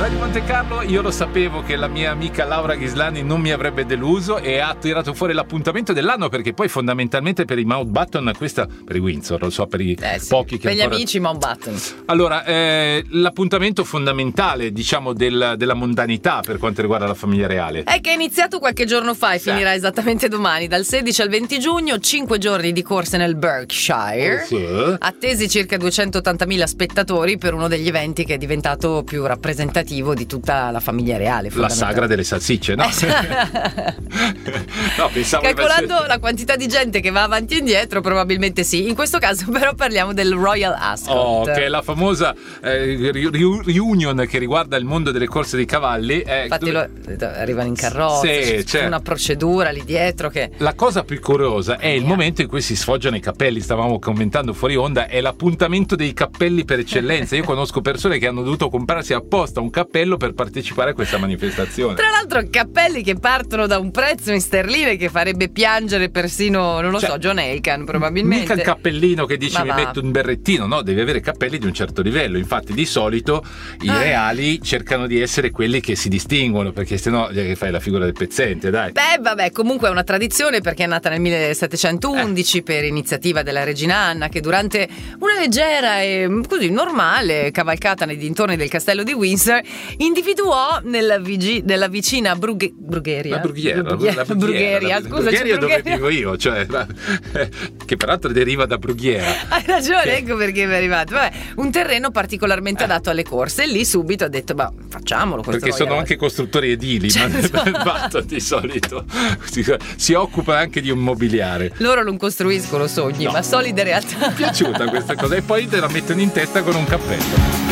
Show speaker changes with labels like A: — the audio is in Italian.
A: Radio Monte Carlo, io lo sapevo che la mia amica Laura Ghislani non mi avrebbe deluso e ha tirato fuori l'appuntamento dell'anno, perché poi fondamentalmente per i Mountbatten, questa per i Windsor, lo so, per i pochi che
B: per
A: ancora...
B: gli amici Mountbatten.
A: Allora, l'appuntamento fondamentale, diciamo, della mondanità per quanto riguarda la famiglia reale
B: È che è iniziato qualche giorno fa e finirà esattamente domani, dal 16 al 20 giugno, 5 giorni di corse nel Berkshire. Attesi circa 280.000 spettatori per uno degli eventi che è diventato più rappresentativo di tutta la famiglia reale.
A: La sagra delle salsicce, no? No, pensavo
B: calcolando la quantità di gente che va avanti e indietro, probabilmente sì. In questo caso però parliamo del Royal Ascot,
A: che è la famosa reunion che riguarda il mondo delle corse dei cavalli.
B: Infatti arrivano in carrozza, c'è una procedura lì dietro che...
A: La cosa più curiosa è il momento in cui si sfoggiano i cappelli. Stavamo commentando fuori onda, è l'appuntamento dei cappelli per eccellenza. Io conosco persone che hanno dovuto comprarsi apposta un cappello per partecipare a questa manifestazione.
B: Tra l'altro cappelli che partono da un prezzo in sterline che farebbe piangere persino, non lo so, John Aiken probabilmente.
A: Mica il cappellino che dici mi metto un berrettino, no, devi avere cappelli di un certo livello. Infatti di solito i reali cercano di essere quelli che si distinguono, perché sennò fai la figura del pezzente, dai.
B: Beh, vabbè, comunque è una tradizione perché è nata nel 1711 per iniziativa della regina Anna, che durante una leggera e così normale cavalcata nei dintorni del castello di Windsor individuò nella vicina Brugheria.
A: Brugheria, dove vivo io, cioè, che peraltro deriva da brughiera.
B: Hai ragione, ecco perché mi è arrivato. Vabbè, un terreno particolarmente adatto alle corse, e lì subito ha detto ma facciamolo questo.
A: Perché sono anche costruttori edili, ma di solito si occupa anche di immobiliare.
B: Loro non costruiscono sogni, ma solide realtà.
A: Mi è piaciuta questa cosa, e poi te la mettono in testa con un cappello.